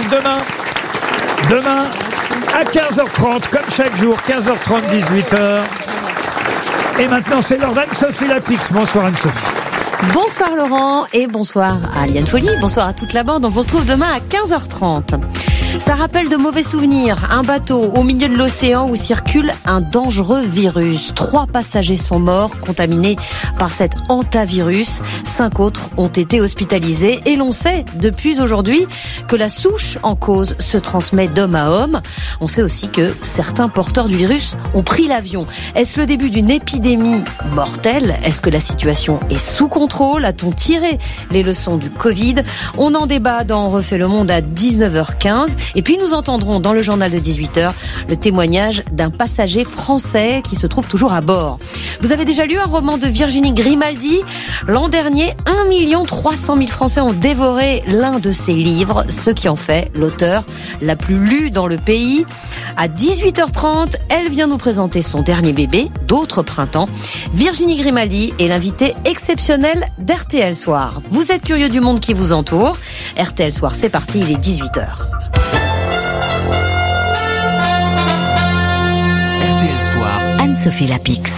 demain. Demain, à 15h30, comme chaque jour, 15h30, 18h. Et maintenant, c'est l'heure d'Anne-Sophie Lapix. Bonsoir Anne-Sophie. Bonsoir Laurent et bonsoir à Liane Folly, bonsoir à toute la bande. On vous retrouve demain à 15h30. Ça rappelle de mauvais souvenirs. Un bateau au milieu de l'océan où circule un dangereux virus. 3 passagers sont morts, contaminés par cet hantavirus. 5 autres ont été hospitalisés. Et l'on sait depuis aujourd'hui que la souche en cause se transmet d'homme à homme. On sait aussi que certains porteurs du virus ont pris l'avion. Est-ce le début d'une épidémie mortelle ? Est-ce que la situation est sous contrôle ? A-t-on tiré les leçons du Covid ? On en débat dans On refait le monde à 19h15. Et puis nous entendrons dans le journal de 18h le témoignage d'un passager français qui se trouve toujours à bord. Vous avez déjà lu un roman de Virginie Grimaldi ? L'an dernier, 1 300 000 Français ont dévoré l'un de ses livres, ce qui en fait l'auteur la plus lue dans le pays. À 18h30, elle vient nous présenter son dernier bébé, D'autres printemps. Virginie Grimaldi est l'invitée exceptionnelle d'RTL Soir. Vous êtes curieux du monde qui vous entoure ? RTL Soir, c'est parti, il est 18h. Anne-Sophie Lapix.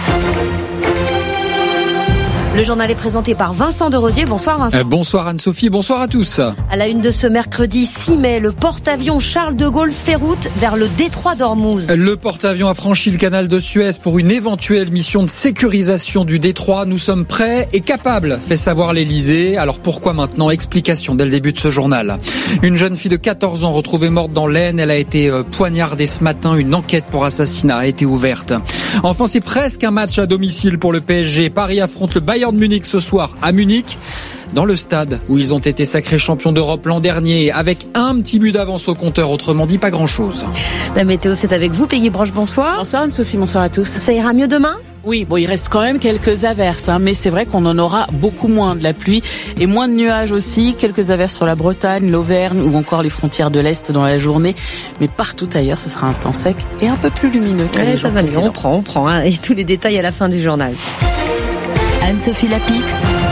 Le journal est présenté par Vincent de Rosier. Bonsoir Vincent. Bonsoir Anne-Sophie, bonsoir à tous. À la une de ce mercredi 6 mai, le porte-avions Charles de Gaulle fait route vers le détroit d'Ormuz. Le porte-avions a franchi le canal de Suez pour une éventuelle mission de sécurisation du détroit. Nous sommes prêts et capables, fait savoir l'Elysée. Alors pourquoi maintenant ? Explication dès le début de ce journal. Une jeune fille de 14 ans retrouvée morte dans l'Aisne. Elle a été poignardée ce matin. Une enquête pour assassinat a été ouverte. Enfin, c'est presque un match à domicile pour le PSG. Paris affronte le Bayern de Munich ce soir à Munich, dans le stade où ils ont été sacrés champions d'Europe l'an dernier, avec un petit but d'avance au compteur, autrement dit pas grand-chose. La météo, c'est avec vous, Peggy Broche, bonsoir. Bonsoir Anne-Sophie, bonsoir à tous. Ça ira mieux demain ? Oui, bon, il reste quand même quelques averses, mais c'est vrai qu'on en aura beaucoup moins, de la pluie et moins de nuages aussi. Quelques averses sur la Bretagne, l'Auvergne ou encore les frontières de l'Est dans la journée. Mais partout ailleurs, ce sera un temps sec et un peu plus lumineux. Allez, ça va, on prend, et tous les détails à la fin du journal. Anne-Sophie Lapix.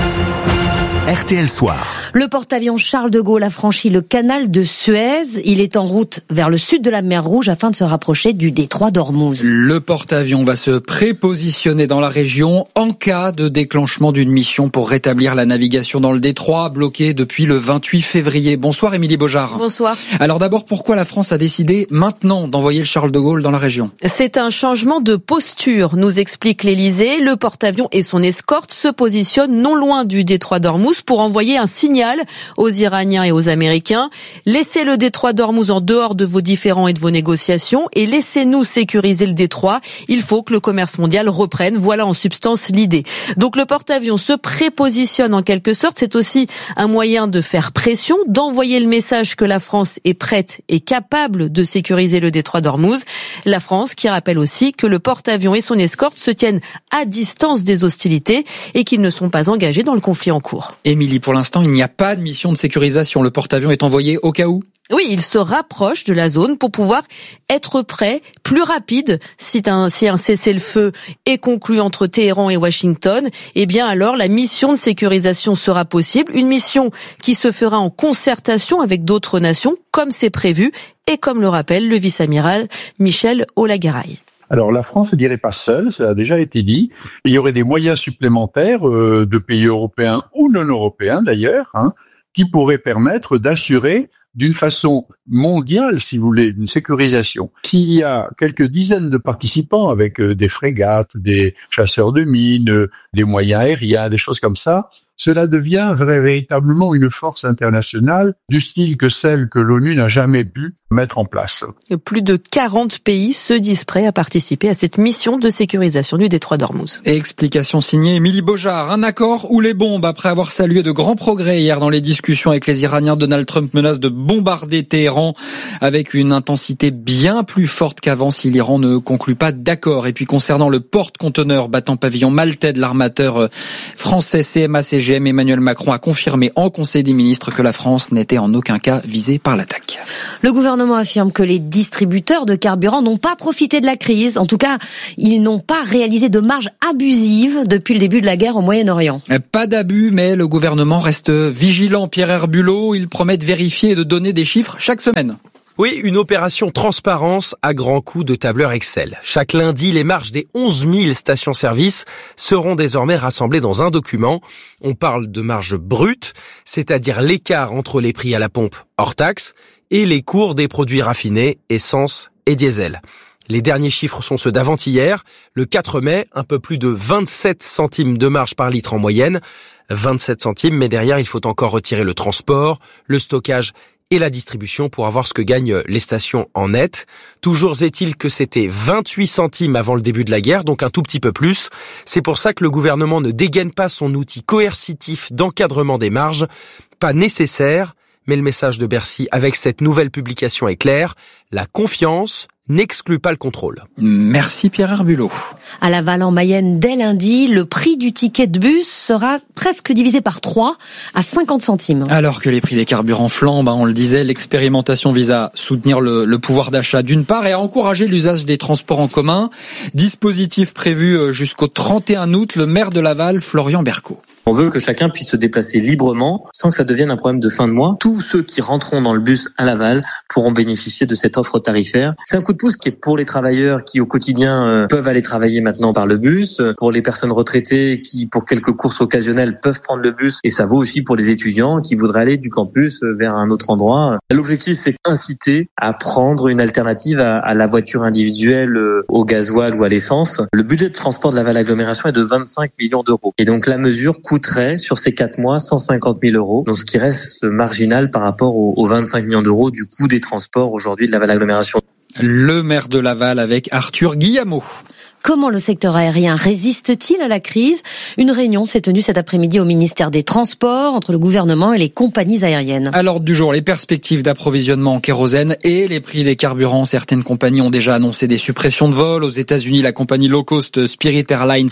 RTL Soir. Le porte-avions Charles de Gaulle a franchi le canal de Suez. Il est en route vers le sud de la mer Rouge afin de se rapprocher du détroit d'Ormuz. Le porte-avions va se prépositionner dans la région en cas de déclenchement d'une mission pour rétablir la navigation dans le détroit, bloquée depuis le 28 février. Bonsoir Émilie Beaujard. Bonsoir. Alors d'abord, pourquoi la France a décidé maintenant d'envoyer le Charles de Gaulle dans la région ? C'est un changement de posture, nous explique l'Elysée. Le porte-avions et son escorte se positionnent non loin du détroit d'Ormuz pour envoyer un signal aux Iraniens et aux Américains. Laissez le détroit d'Ormuz en dehors de vos différends et de vos négociations et laissez-nous sécuriser le détroit. Il faut que le commerce mondial reprenne. Voilà en substance l'idée. Donc le porte-avions se prépositionne en quelque sorte. C'est aussi un moyen de faire pression, d'envoyer le message que la France est prête et capable de sécuriser le détroit d'Ormuz. La France qui rappelle aussi que le porte-avions et son escorte se tiennent à distance des hostilités et qu'ils ne sont pas engagés dans le conflit en cours. Émilie, pour l'instant, il n'y a pas de mission de sécurisation. Le porte-avions est envoyé au cas où ? Oui, il se rapproche de la zone pour pouvoir être prêt, plus rapide, si un cessez-le-feu est conclu entre Téhéran et Washington, eh bien alors la mission de sécurisation sera possible. Une mission qui se fera en concertation avec d'autres nations, comme c'est prévu, et comme le rappelle le vice-amiral Michel Olagaray. Alors la France ne dirait pas seule, ça a déjà été dit. Il y aurait des moyens supplémentaires de pays européens ou non européens d'ailleurs, qui pourraient permettre d'assurer d'une façon mondiale, si vous voulez, une sécurisation. S'il y a quelques dizaines de participants avec des frégates, des chasseurs de mines, des moyens aériens, des choses comme ça, cela devient véritablement une force internationale du style que celle que l'ONU n'a jamais pu mettre en place. Plus de 40 pays se disent prêts à participer à cette mission de sécurisation du détroit d'Ormuz. Explication signée Émilie Beaujard. Un accord où les bombes, après avoir salué de grands progrès hier dans les discussions avec les Iraniens, Donald Trump menace de bombarder Téhéran avec une intensité bien plus forte qu'avant si l'Iran ne conclut pas d'accord. Et puis concernant le porte-conteneur battant pavillon maltais de l'armateur français CMA-CGM, Emmanuel Macron a confirmé en Conseil des ministres que la France n'était en aucun cas visée par l'attaque. Le gouvernement affirme que les distributeurs de carburant n'ont pas profité de la crise. En tout cas, ils n'ont pas réalisé de marge abusive depuis le début de la guerre au Moyen-Orient. Pas d'abus, mais le gouvernement reste vigilant. Pierre Herbulot, il promet de vérifier et de donner des chiffres chaque semaine. Oui, une opération transparence à grands coups de tableur Excel. Chaque lundi, les marges des 11 000 stations-service seront désormais rassemblées dans un document. On parle de marge brute, c'est-à-dire l'écart entre les prix à la pompe hors taxe et les cours des produits raffinés, essence et diesel. Les derniers chiffres sont ceux d'avant-hier. Le 4 mai, un peu plus de 27 centimes de marge par litre en moyenne. 27 centimes, mais derrière, il faut encore retirer le transport, le stockage et la distribution pour avoir ce que gagnent les stations en net. Toujours est-il que c'était 28 centimes avant le début de la guerre, donc un tout petit peu plus. C'est pour ça que le gouvernement ne dégaine pas son outil coercitif d'encadrement des marges. Pas nécessaire, mais le message de Bercy avec cette nouvelle publication est clair. La confiance n'exclut pas le contrôle. Merci Pierre Herbulot. À Laval en Mayenne, dès lundi, le prix du ticket de bus sera presque divisé par 3 à 50 centimes. Alors que les prix des carburants flambent, on le disait, l'expérimentation vise à soutenir le pouvoir d'achat d'une part et à encourager l'usage des transports en commun. Dispositif prévu jusqu'au 31 août, le maire de Laval, Florian Bercot. On veut que chacun puisse se déplacer librement sans que ça devienne un problème de fin de mois. Tous ceux qui rentreront dans le bus à Laval pourront bénéficier de cette offre tarifaire. C'est un coup de pouce qui est pour les travailleurs qui au quotidien peuvent aller travailler maintenant par le bus, pour les personnes retraitées qui pour quelques courses occasionnelles peuvent prendre le bus, et ça vaut aussi pour les étudiants qui voudraient aller du campus vers un autre endroit. L'objectif, c'est inciter à prendre une alternative à la voiture individuelle, au gasoil ou à l'essence. Le budget de transport de Laval Agglomération est de 25 millions d'euros. Et donc la mesure coûterait sur ces 4 mois 150 000 euros, donc ce qui reste marginal par rapport aux 25 millions d'euros du coût des transports aujourd'hui de Laval Agglomération. Le maire de Laval avec Arthur Guillamot. Comment le secteur aérien résiste-t-il à la crise ? Une réunion s'est tenue cet après-midi au ministère des Transports entre le gouvernement et les compagnies aériennes. À l'ordre du jour, les perspectives d'approvisionnement en kérosène et les prix des carburants. Certaines compagnies ont déjà annoncé des suppressions de vols. Aux États-Unis, la compagnie low cost Spirit Airlines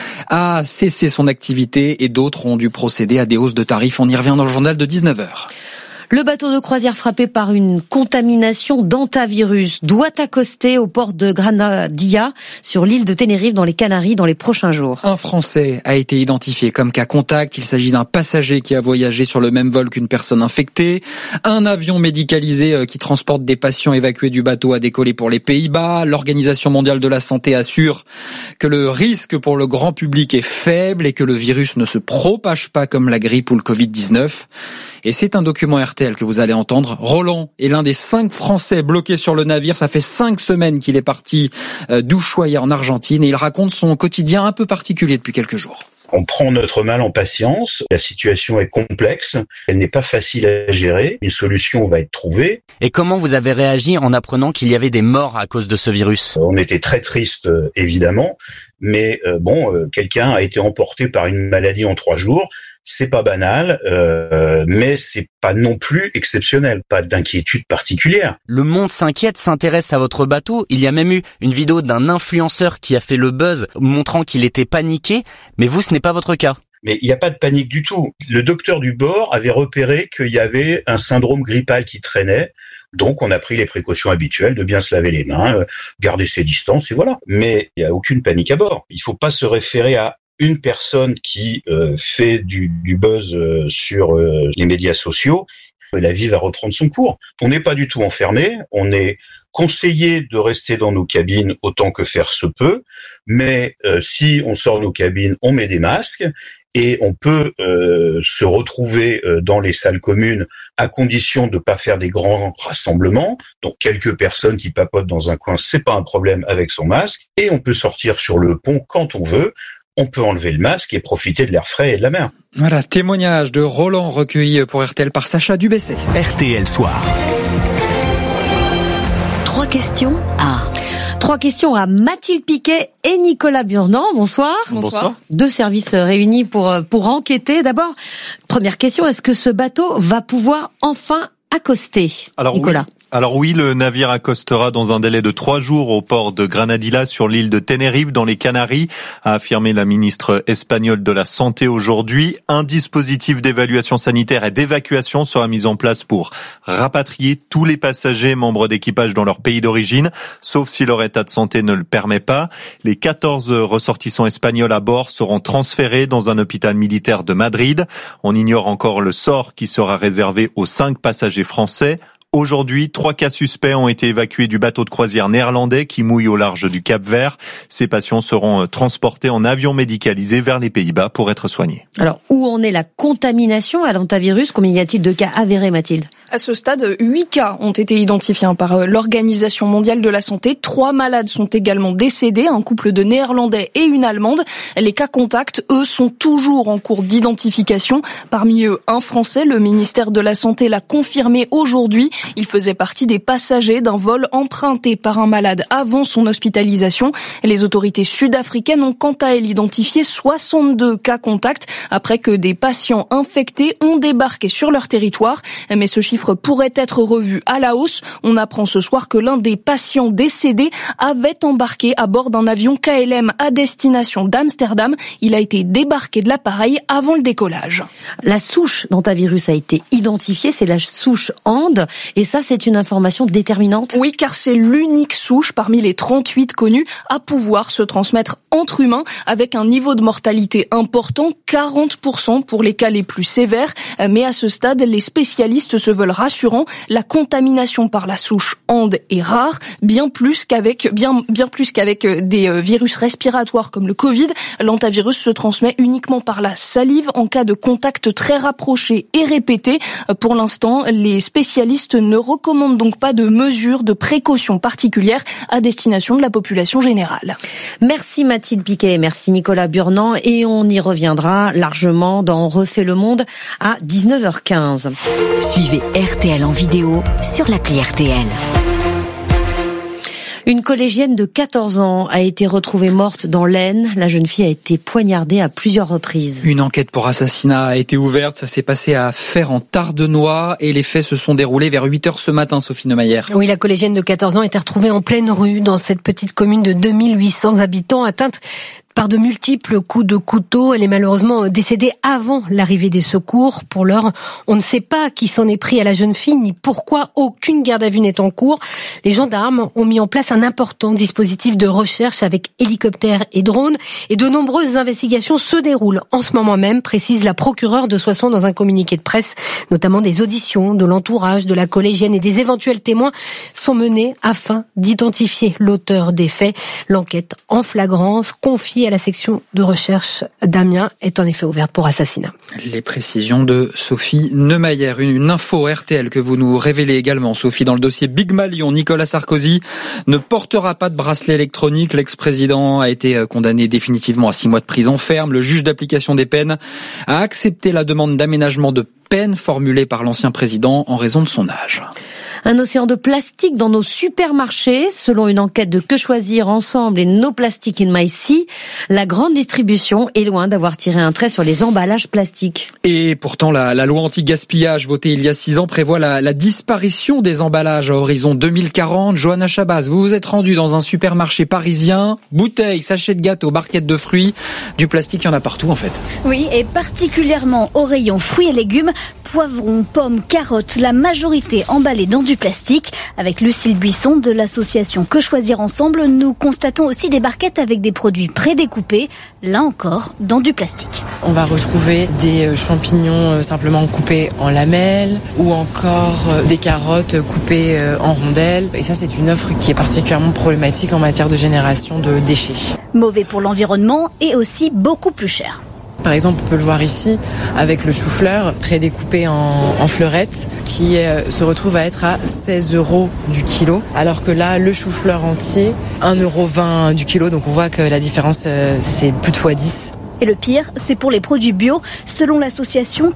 a cessé son activité et d'autres ont dû procéder à des hausses de tarifs. On y revient dans le journal de 19h. Le bateau de croisière frappé par une contamination d'hantavirus doit accoster au port de Granadilla sur l'île de Tenerife dans les Canaries dans les prochains jours. Un Français a été identifié comme cas contact. Il s'agit d'un passager qui a voyagé sur le même vol qu'une personne infectée. Un avion médicalisé qui transporte des patients évacués du bateau a décollé pour les Pays-Bas. L'Organisation mondiale de la santé assure que le risque pour le grand public est faible et que le virus ne se propage pas comme la grippe ou le Covid-19. Et c'est un document RTL que vous allez entendre. Roland est l'un des 5 Français bloqués sur le navire. Ça fait 5 semaines qu'il est parti d'Ushuaia en Argentine et il raconte son quotidien un peu particulier depuis quelques jours. On prend notre mal en patience. La situation est complexe. Elle n'est pas facile à gérer. Une solution va être trouvée. Et comment vous avez réagi en apprenant qu'il y avait des morts à cause de ce virus ? On était très tristes, évidemment. Mais quelqu'un a été emporté par une maladie en 3 jours. C'est pas banal, mais c'est pas non plus exceptionnel. Pas d'inquiétude particulière. Le monde s'inquiète, s'intéresse à votre bateau. Il y a même eu une vidéo d'un influenceur qui a fait le buzz montrant qu'il était paniqué. Mais vous, ce n'est pas votre cas. Mais il n'y a pas de panique du tout. Le docteur du bord avait repéré qu'il y avait un syndrome grippal qui traînait. Donc, on a pris les précautions habituelles de bien se laver les mains, garder ses distances et voilà. Mais il n'y a aucune panique à bord. Il ne faut pas se référer à une personne qui fait du buzz sur les médias sociaux. La vie va reprendre son cours. On n'est pas du tout enfermé. On est conseillé de rester dans nos cabines autant que faire se peut. Mais si on sort de nos cabines, on met des masques. Et on peut se retrouver dans les salles communes à condition de ne pas faire des grands rassemblements. Donc quelques personnes qui papotent dans un coin, c'est pas un problème avec son masque. Et on peut sortir sur le pont quand on veut. On peut enlever le masque et profiter de l'air frais et de la mer. Voilà, témoignage de Roland recueilli pour RTL par Sacha Dubessé. RTL Soir. 3 questions à Mathilde Piquet et Nicolas Burnand. Bonsoir. Bonsoir. 2 services réunis pour enquêter. D'abord, première question, est-ce que ce bateau va pouvoir enfin accoster, Alors Nicolas? Alors oui, le navire accostera dans un délai de 3 jours au port de Granadilla sur l'île de Tenerife dans les Canaries, a affirmé la ministre espagnole de la Santé aujourd'hui. Un dispositif d'évaluation sanitaire et d'évacuation sera mis en place pour rapatrier tous les passagers membres d'équipage dans leur pays d'origine, sauf si leur état de santé ne le permet pas. Les 14 ressortissants espagnols à bord seront transférés dans un hôpital militaire de Madrid. On ignore encore le sort qui sera réservé aux 5 passagers français. Aujourd'hui, 3 cas suspects ont été évacués du bateau de croisière néerlandais qui mouille au large du Cap-Vert. Ces patients seront transportés en avion médicalisé vers les Pays-Bas pour être soignés. Alors, où en est la contamination à l'hantavirus? Combien y a-t-il de cas avérés, Mathilde? À ce stade, 8 cas ont été identifiés par l'Organisation mondiale de la santé. 3 malades sont également décédés, un couple de Néerlandais et une Allemande. Les cas contacts, eux, sont toujours en cours d'identification. Parmi eux, un Français. Le ministère de la Santé l'a confirmé aujourd'hui. Il faisait partie des passagers d'un vol emprunté par un malade avant son hospitalisation. Les autorités sud-africaines ont quant à elles identifié 62 cas contacts après que des patients infectés ont débarqué sur leur territoire. Mais ce chiffre pourrait être revu à la hausse. On apprend ce soir que l'un des patients décédés avait embarqué à bord d'un avion KLM à destination d'Amsterdam. Il a été débarqué de l'appareil avant le décollage. La souche d'hantavirus a été identifiée, c'est la souche Ande. Et ça, c'est une information déterminante? Oui, car c'est l'unique souche parmi les 38 connues à pouvoir se transmettre entre humains avec un niveau de mortalité important, 40% pour les cas les plus sévères. Mais à ce stade, les spécialistes se veulent rassurants. La contamination par la souche Ande est rare, bien plus qu'avec des virus respiratoires comme le Covid. L'hantavirus se transmet uniquement par la salive en cas de contact très rapproché et répété. Pour l'instant, les spécialistes ne recommandent donc pas de mesures de précaution particulières à destination de la population générale. Merci Mathilde Piquet, merci Nicolas Burnand et on y reviendra largement dans On refait le monde à 19h15. Suivez RTL en vidéo sur l'appli RTL. Une collégienne de 14 ans a été retrouvée morte dans l'Aisne. La jeune fille a été poignardée à plusieurs reprises. Une enquête pour assassinat a été ouverte. Ça s'est passé à Fère en Tardenois et les faits se sont déroulés vers 8h ce matin, Sophie Neumayer. Oui, la collégienne de 14 ans a été retrouvée en pleine rue dans cette petite commune de 2800 habitants atteinte par de multiples coups de couteau. Elle est malheureusement décédée avant l'arrivée des secours. Pour l'heure, on ne sait pas qui s'en est pris à la jeune fille, ni pourquoi aucune garde à vue n'est en cours. Les gendarmes ont mis en place un important dispositif de recherche avec hélicoptères et drones. Et de nombreuses investigations se déroulent en ce moment même, précise la procureure de Soissons dans un communiqué de presse. Notamment des auditions de l'entourage de la collégienne et des éventuels témoins sont menées afin d'identifier l'auteur des faits. L'enquête en flagrance confiée à la section de recherche d'Amiens est en effet ouverte pour assassinat. Les précisions de Sophie Neumayer. Une info RTL que vous nous révélez également, Sophie, dans le dossier Big Malion. Nicolas Sarkozy ne portera pas de bracelet électronique. L'ex-président a été condamné définitivement à 6 mois de prison ferme. Le juge d'application des peines a accepté la demande d'aménagement de peine formulée par l'ancien président en raison de son âge. Un océan de plastique dans nos supermarchés. Selon une enquête de Que choisir ensemble et No Plastic in My Sea, la grande distribution est loin d'avoir tiré un trait sur les emballages plastiques. Et pourtant, la loi anti-gaspillage votée il y a 6 ans prévoit la disparition des emballages à horizon 2040. Johanna Chabaz, vous vous êtes rendue dans un supermarché parisien. Bouteilles, sachets de gâteaux, barquettes de fruits. Du plastique, il y en a partout en fait. Oui, et particulièrement au rayon fruits et légumes, poivrons, pommes, carottes, la majorité emballée dans du plastique. Avec Lucille Buisson de l'association Que choisir ensemble, nous constatons aussi des barquettes avec des produits prédécoupés, là encore dans du plastique. On va retrouver des champignons simplement coupés en lamelles ou encore des carottes coupées en rondelles. Et ça, c'est une offre qui est particulièrement problématique en matière de génération de déchets. Mauvais pour l'environnement et aussi beaucoup plus cher. Par exemple, on peut le voir ici avec le chou-fleur prédécoupé en fleurettes qui se retrouve à être à 16 € du kilo. Alors que là, le chou-fleur entier, 1,20 € du kilo. Donc on voit que la différence, c'est plus de x10. Et le pire, c'est pour les produits bio. Selon l'association,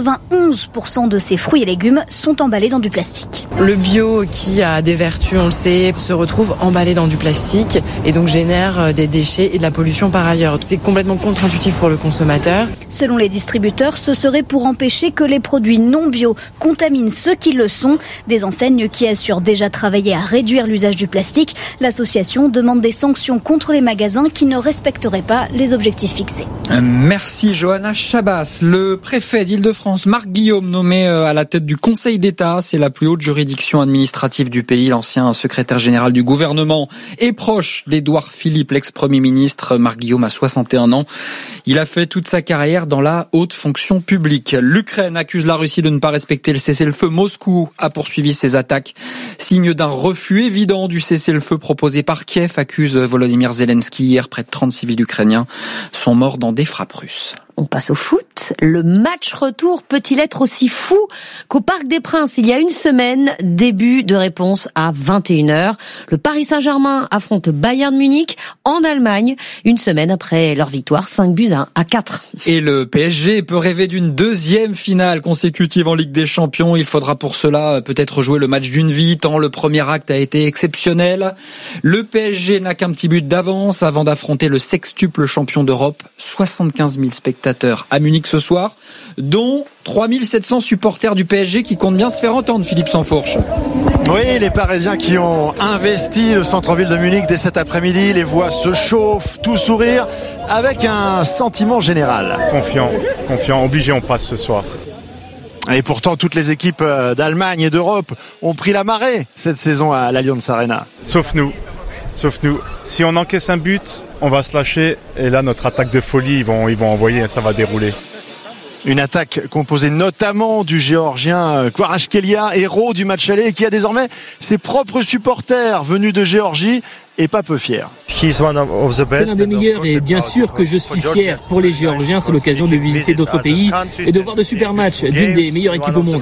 91% de ces fruits et légumes sont emballés dans du plastique. Le bio, qui a des vertus, on le sait, se retrouve emballé dans du plastique et donc génère des déchets et de la pollution par ailleurs. C'est complètement contre-intuitif pour le consommateur. Selon les distributeurs, ce serait pour empêcher que les produits non bio contaminent ceux qui le sont. Des enseignes qui assurent déjà travailler à réduire l'usage du plastique. L'association demande des sanctions contre les magasins qui ne respecteraient pas les objectifs fixés. Merci Johanna Chabas. Le préfet d'Île-de-France, Marc Guillaume, nommé à la tête du Conseil d'État, c'est la plus haute juridiction administrative du pays. L'ancien secrétaire général du gouvernement est proche d'Édouard Philippe, l'ex-premier ministre. Marc Guillaume a 61 ans. Il a fait toute sa carrière dans la haute fonction publique. L'Ukraine accuse la Russie de ne pas respecter le cessez-le-feu. Moscou a poursuivi ses attaques. Signe d'un refus évident du cessez-le-feu proposé par Kiev, accuse Volodymyr Zelensky. Hier, près de 30 civils ukrainiens sont morts dans des frappes russes. On passe au foot. Le match retour peut-il être aussi fou qu'au Parc des Princes il y a une semaine? Début de réponse à 21h. Le Paris Saint-Germain affronte Bayern Munich en Allemagne, une semaine après leur victoire, 5-4. Et le PSG peut rêver d'une deuxième finale consécutive en Ligue des Champions. Il faudra pour cela peut-être jouer le match d'une vie, tant le premier acte a été exceptionnel. Le PSG n'a qu'un petit but d'avance avant d'affronter le sextuple champion d'Europe. 75 000 spectateurs à Munich ce soir, dont 3700 supporters du PSG qui comptent bien se faire entendre, Philippe Sansfourche. Oui, les Parisiens qui ont investi le centre-ville de Munich dès cet après-midi, les voix se chauffent, tout sourire, avec un sentiment général. Confiant, obligé, on passe ce soir. Et pourtant, toutes les équipes d'Allemagne et d'Europe ont pris la marée cette saison à l'Allianz Arena. Sauf nous. Si on encaisse un but, on va se lâcher. Et là, notre attaque de folie, ils vont envoyer, ça va dérouler. Une attaque composée notamment du Géorgien Kvaratskhelia, héros du match aller, et qui a désormais ses propres supporters venus de Géorgie et pas peu fiers. C'est l'un des meilleurs et bien sûr que je suis fier. Pour les Géorgiens, c'est l'occasion de visiter d'autres pays et de voir de super matchs d'une des meilleures équipes au monde.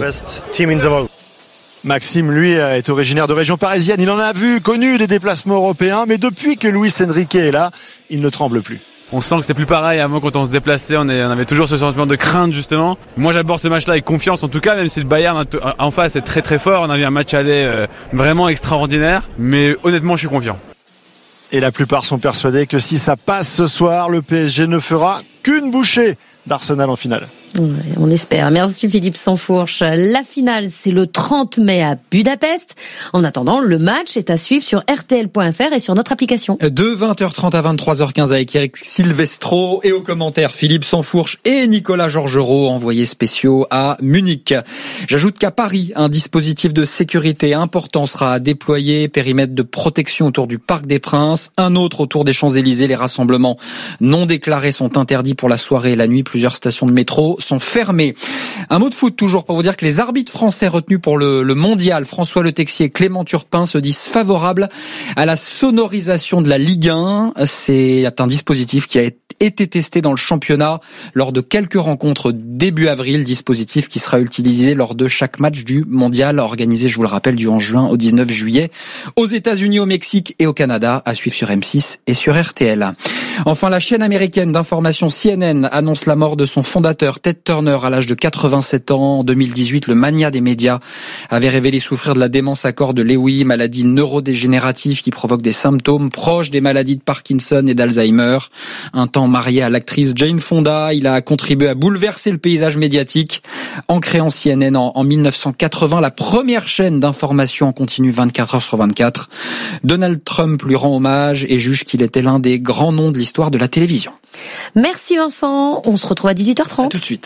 Maxime, lui, est originaire de région parisienne. Il en a connu des déplacements européens, mais depuis que Luis Enrique est là, il ne tremble plus. On sent que c'est plus pareil. Avant, quand on se déplaçait, on avait toujours ce sentiment de crainte, justement. Moi, j'aborde ce match-là avec confiance, en tout cas, même si le Bayern en face est très très fort. On a vu un match aller vraiment extraordinaire, mais honnêtement, je suis confiant. Et la plupart sont persuadés que si ça passe ce soir, le PSG ne fera qu'une bouchée d'Arsenal en finale. Ouais, on espère. Merci Philippe Sansfourche. La finale, c'est le 30 mai à Budapest. En attendant, le match est à suivre sur rtl.fr et sur notre application. De 20h30 à 23h15 avec Eric Silvestro et aux commentaires Philippe Sansfourche et Nicolas Georgerot, envoyés spéciaux à Munich. J'ajoute qu'à Paris, un dispositif de sécurité important sera déployé, périmètre de protection autour du Parc des Princes, un autre autour des Champs-Élysées. Les rassemblements non déclarés sont interdits pour la soirée et la nuit. Plusieurs stations de métro sont fermés. Un mot de foot toujours pour vous dire que les arbitres français retenus pour le mondial, François Le Texier et Clément Turpin, se disent favorables à la sonorisation de la Ligue 1. C'est un dispositif qui a été testé dans le championnat lors de quelques rencontres début avril, dispositif qui sera utilisé lors de chaque match du mondial organisé, je vous le rappelle, du 11 juin au 19 juillet aux États-Unis, au Mexique et au Canada, à suivre sur M6 et sur RTL. Enfin, la chaîne américaine d'information CNN annonce la mort de son fondateur Ted Turner à l'âge de 87 ans. En 2018, le mania des médias avait révélé souffrir de la démence à corps de Lewy, maladie neurodégénérative qui provoque des symptômes proches des maladies de Parkinson et d'Alzheimer. Un temps marié à l'actrice Jane Fonda, il a contribué à bouleverser le paysage médiatique en créant CNN en 1980, la première chaîne d'information en continu 24 heures sur 24. Donald Trump lui rend hommage et juge qu'il était l'un des grands noms de l'histoire de la télévision. Merci Vincent, on se retrouve à 18h30. À tout de suite.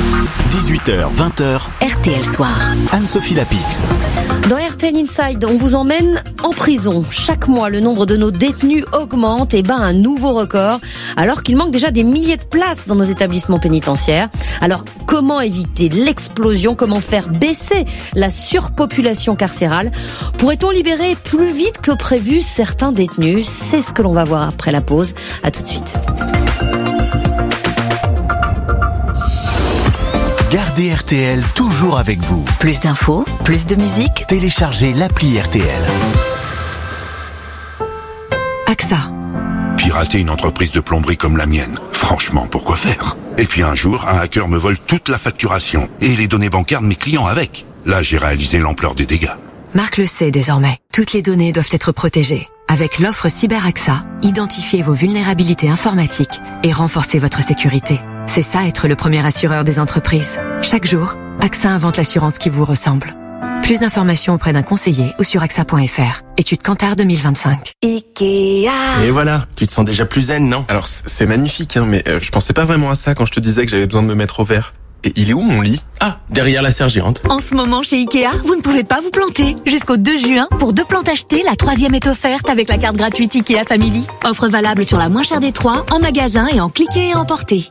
18h, 20h, RTL Soir. Anne-Sophie Lapix. Dans RTL Inside, on vous emmène en prison. Chaque mois, le nombre de nos détenus augmente et bat un nouveau record, alors qu'il manque déjà des milliers de places dans nos établissements pénitentiaires. Alors, comment éviter l'explosion? Comment faire baisser la surpopulation carcérale? Pourrait-on libérer plus vite que prévu certains détenus? C'est ce que l'on va voir après la pause. À tout de suite. Gardez RTL toujours avec vous. Plus d'infos, plus de musique. Téléchargez l'appli RTL. AXA. Puis pirater une entreprise de plomberie comme la mienne. Franchement, pourquoi faire? Et puis un jour, un hacker me vole toute la facturation et les données bancaires de mes clients avec. Là, j'ai réalisé l'ampleur des dégâts. Marc le sait désormais. Toutes les données doivent être protégées. Avec l'offre CyberAXA, identifiez vos vulnérabilités informatiques et renforcez votre sécurité. C'est ça être le premier assureur des entreprises. Chaque jour, AXA invente l'assurance qui vous ressemble. Plus d'informations auprès d'un conseiller ou sur AXA.fr. Étude Kantar 2025. Ikea. Et voilà, tu te sens déjà plus zen, non? Alors c'est magnifique, mais je pensais pas vraiment à ça quand je te disais que j'avais besoin de me mettre au vert. Et il est où mon lit? Ah, derrière la serre géante. En ce moment chez Ikea, vous ne pouvez pas vous planter. Jusqu'au 2 juin, pour 2 plantes achetées, la 3e est offerte avec la carte gratuite Ikea Family. Offre valable sur la moins chère des 3, en magasin et en cliquer et emporter.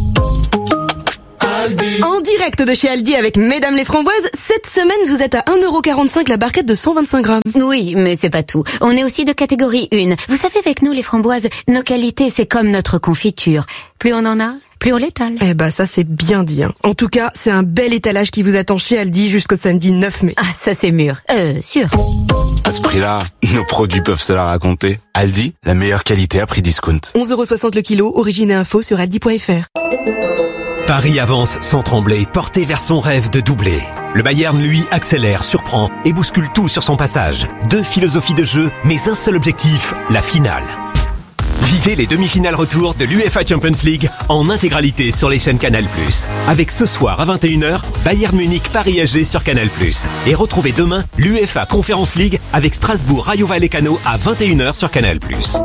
En direct de chez Aldi avec Mesdames les Framboises, cette semaine vous êtes à 1,45€ la barquette de 125 grammes. Oui, mais c'est pas tout. On est aussi de catégorie 1. Vous savez, avec nous les framboises, nos qualités c'est comme notre confiture. Plus on en a, plus on l'étale. Eh bah ça c'est bien dit. En tout cas, c'est un bel étalage qui vous attend chez Aldi jusqu'au samedi 9 mai. Ah, ça c'est mûr. Sûr. À ce prix-là, nos produits peuvent se la raconter. Aldi, la meilleure qualité à prix discount. 11,60€ le kilo, origine et info sur aldi.fr. Paris avance sans trembler, porté vers son rêve de doubler. Le Bayern, lui, accélère, surprend et bouscule tout sur son passage. 2 philosophies de jeu, mais un seul objectif, la finale. Vivez les demi-finales retour de l'UEFA Champions League en intégralité sur les chaînes Canal+. Avec ce soir à 21h, Bayern Munich Paris AG sur Canal+. Et retrouvez demain l'UEFA Conference League avec Strasbourg Rayo Vallecano à 21h sur Canal+.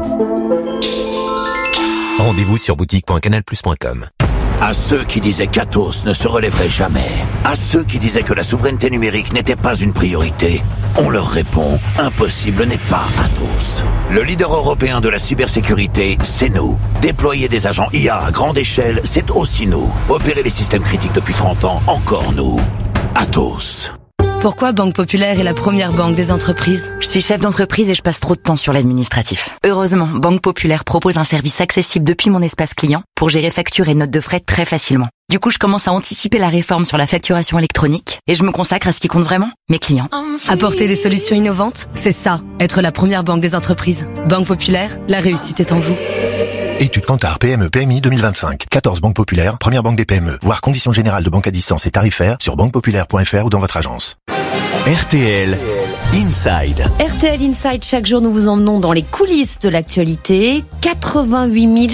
Rendez-vous sur boutique.canalplus.com. À ceux qui disaient qu'Atos ne se relèverait jamais, à ceux qui disaient que la souveraineté numérique n'était pas une priorité, on leur répond, impossible n'est pas Atos. Le leader européen de la cybersécurité, c'est nous. Déployer des agents IA à grande échelle, c'est aussi nous. Opérer les systèmes critiques depuis 30 ans, encore nous. Atos. Pourquoi Banque Populaire est la première banque des entreprises? Je suis chef d'entreprise et je passe trop de temps sur l'administratif. Heureusement, Banque Populaire propose un service accessible depuis mon espace client pour gérer factures et notes de frais très facilement. Du coup, je commence à anticiper la réforme sur la facturation électronique et je me consacre à ce qui compte vraiment, mes clients. Apporter des solutions innovantes, c'est ça, être la première banque des entreprises. Banque Populaire, la réussite est en vous. Étude Kantar PME PMI 2025. 14 banques populaires, première banque des PME. Voir conditions générales de banque à distance et tarifaires sur banquepopulaire.fr ou dans votre agence. RTL Inside. RTL Inside, chaque jour nous vous emmenons dans les coulisses de l'actualité. 88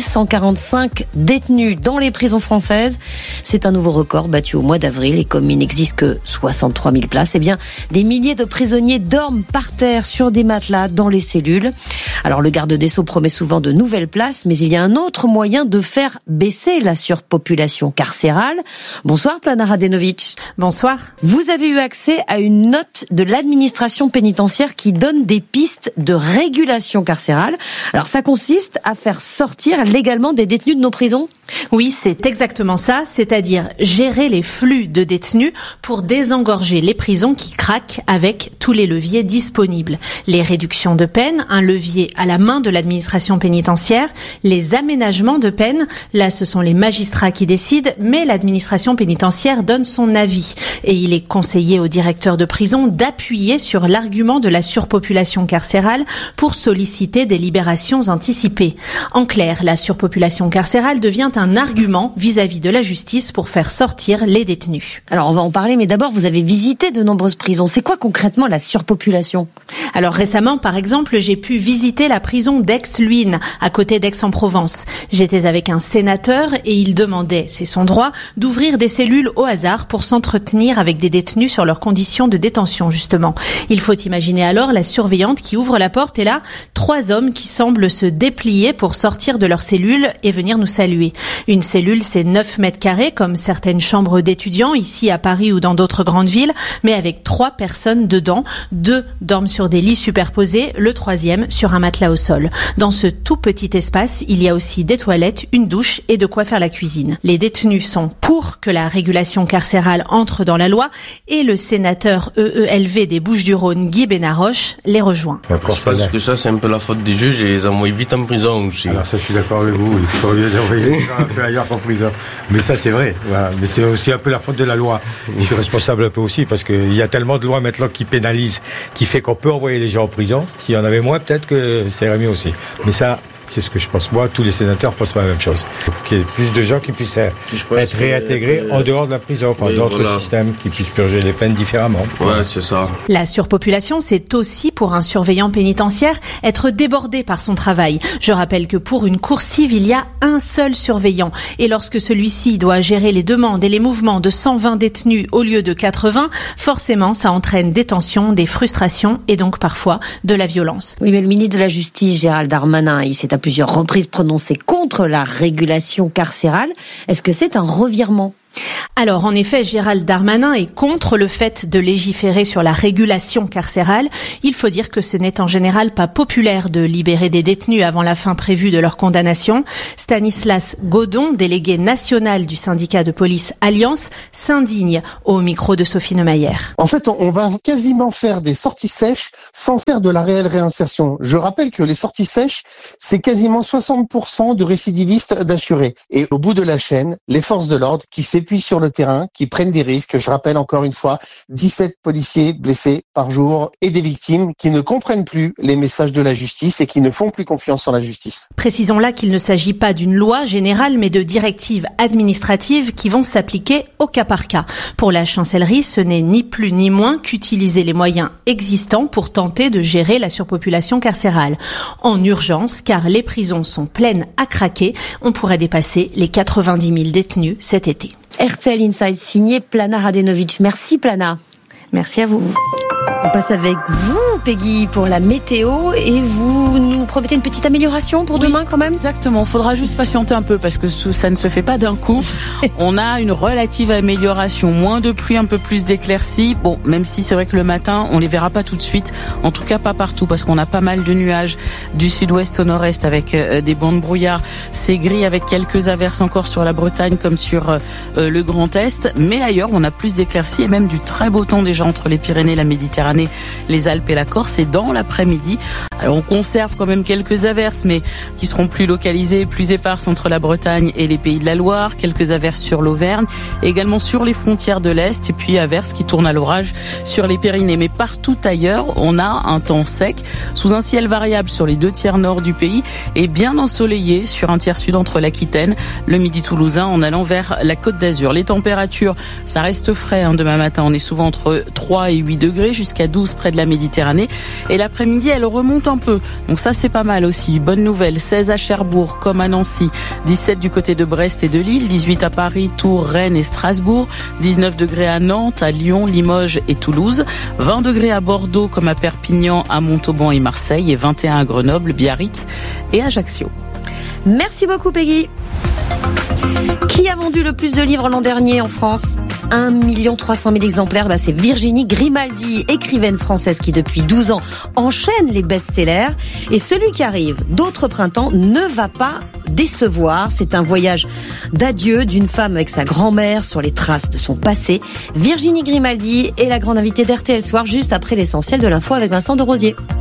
145 détenus dans les prisons françaises. C'est un nouveau record battu au mois d'avril et comme il n'existe que 63 000 places, eh bien, des milliers de prisonniers dorment par terre sur des matelas dans les cellules. Alors le garde des Sceaux promet souvent de nouvelles places, mais il y a un autre moyen de faire baisser la surpopulation carcérale. Bonsoir Plana Radenovic. Bonsoir. Vous avez eu accès à une note de l'administration pénitentiaire qui donne des pistes de régulation carcérale. Alors ça consiste à faire sortir légalement des détenus de nos prisons ? Oui, c'est exactement ça, c'est-à-dire gérer les flux de détenus pour désengorger les prisons qui craquent avec tous les leviers disponibles. Les réductions de peine, un levier à la main de l'administration pénitentiaire, les aménagements de peine, là ce sont les magistrats qui décident, mais l'administration pénitentiaire donne son avis. Et il est conseillé au directeur de prison d'appuyer sur l'argument de la surpopulation carcérale pour solliciter des libérations anticipées. En clair, la surpopulation carcérale devient un argument vis-à-vis de la justice pour faire sortir les détenus. Alors on va en parler, mais d'abord vous avez visité de nombreuses prisons. C'est quoi concrètement la surpopulation ? Alors récemment, par exemple, j'ai pu visiter la prison d'Aix-Luynes, à côté d'Aix-en-Provence. J'étais avec un sénateur et il demandait, c'est son droit, d'ouvrir des cellules au hasard pour s'entretenir avec des détenus sur leurs conditions de détention, justement. Il faut imaginer alors la surveillante qui ouvre la porte et là, 3 hommes qui semblent se déplier pour sortir de leur cellule et venir nous saluer. Une cellule, c'est 9 mètres carrés, comme certaines chambres d'étudiants, ici à Paris ou dans d'autres grandes villes, mais avec 3 personnes dedans. 2 dorment sur des lits superposés, le 3e sur un matelas au sol. Dans ce tout petit espace, il y a aussi des toilettes, une douche et de quoi faire la cuisine. Les détenus sont pour que la régulation carcérale entre dans la loi et le sénateur EELV des Bouches-du-Rhône, Guy Benaroche, les rejoint. Je pense que ça, c'est un peu la faute des juges et les envoyer vite en prison aussi. Alors ça, je suis d'accord avec vous. Il faut les envoyer un peu ailleurs qu'en prison. Mais ça, c'est vrai. Voilà. Mais c'est aussi un peu la faute de la loi. Je suis responsable un peu aussi parce qu'il y a tellement de lois maintenant qui pénalisent, qui fait qu'on peut envoyer les gens en prison. S'il y en avait moins, peut-être que ça irait mieux aussi. Mais ça, C'est ce que je pense. Moi, tous les sénateurs pensent pas la même chose. Il faut qu'il y ait plus de gens qui puissent être réintégrés en dehors de la prison, par d'autres systèmes qui puissent purger les peines différemment. Ouais, c'est ça. La surpopulation, c'est aussi pour un surveillant pénitentiaire être débordé par son travail. Je rappelle que pour une coursive, il y a un seul surveillant. Et lorsque celui-ci doit gérer les demandes et les mouvements de 120 détenus au lieu de 80, forcément, ça entraîne des tensions, des frustrations et donc parfois de la violence. Oui, mais le ministre de la Justice, Gérald Darmanin, il s'est à plusieurs reprises prononcé contre la régulation carcérale. Est-ce que c'est un revirement ? Alors, en effet, Gérald Darmanin est contre le fait de légiférer sur la régulation carcérale. Il faut dire que ce n'est en général pas populaire de libérer des détenus avant la fin prévue de leur condamnation. Stanislas Godon, délégué national du syndicat de police Alliance, s'indigne au micro de Sophie Neumayer. En fait, on va quasiment faire des sorties sèches sans faire de la réelle réinsertion. Je rappelle que les sorties sèches, c'est quasiment 60% de récidivistes d'assurés. Et au bout de la chaîne, les forces de l'ordre qui s'épuisent sur le terrain, qui prennent des risques. Je rappelle encore une fois, 17 policiers blessés par jour et des victimes qui ne comprennent plus les messages de la justice et qui ne font plus confiance en la justice. Précisons là qu'il ne s'agit pas d'une loi générale, mais de directives administratives qui vont s'appliquer au cas par cas. Pour la chancellerie, ce n'est ni plus ni moins qu'utiliser les moyens existants pour tenter de gérer la surpopulation carcérale. En urgence, car les prisons sont pleines à craquer, on pourrait dépasser les 90 000 détenus cet été. RTL Inside signé Plana Radenovic. Merci Plana. Merci à vous. On passe avec vous, Peggy, pour la météo et vous nous promettez une petite amélioration pour demain quand même ? Exactement, il faudra juste patienter un peu parce que ça ne se fait pas d'un coup. On a une relative amélioration, moins de pluie, un peu plus d'éclaircies. Bon, même si c'est vrai que le matin, on les verra pas tout de suite, en tout cas pas partout parce qu'on a pas mal de nuages du sud-ouest au nord-est avec des bancs de brouillard. C'est gris avec quelques averses encore sur la Bretagne comme sur le Grand Est, mais ailleurs on a plus d'éclaircies et même du très beau temps déjà entre les Pyrénées, la Méditerranée, les Alpes et la Corse, et dans l'après-midi. Alors on conserve quand même quelques averses, mais qui seront plus localisées, plus éparses entre la Bretagne et les Pays de la Loire, quelques averses sur l'Auvergne, également sur les frontières de l'Est, et puis averses qui tournent à l'orage sur les Pyrénées. Mais partout ailleurs, on a un temps sec, sous un ciel variable sur les 2 tiers nord du pays, et bien ensoleillé sur un tiers sud entre l'Aquitaine, le Midi toulousain, en allant vers la Côte d'Azur. Les températures, ça reste frais, demain matin, on est souvent entre 3 et 8 degrés, jusqu'à 12 près de la Méditerranée. Et l'après-midi, elle remonte un peu. Donc ça, c'est pas mal aussi. Bonne nouvelle, 16 à Cherbourg comme à Nancy, 17 du côté de Brest et de Lille, 18 à Paris, Tours, Rennes et Strasbourg, 19 degrés à Nantes, à Lyon, Limoges et Toulouse, 20 degrés à Bordeaux comme à Perpignan, à Montauban et Marseille, et 21 à Grenoble, Biarritz et Ajaccio. Merci beaucoup Peggy. Qui a vendu le plus de livres l'an dernier en France ? 1 300 000 exemplaires. C'est Virginie Grimaldi, écrivaine française qui depuis 12 ans enchaîne les best-sellers. Et celui qui arrive d'autres printemps ne va pas décevoir. C'est un voyage d'adieu d'une femme avec sa grand-mère sur les traces de son passé. Virginie Grimaldi est la grande invitée d'RTL Soir juste après l'essentiel de l'info avec Vincent de Rosier.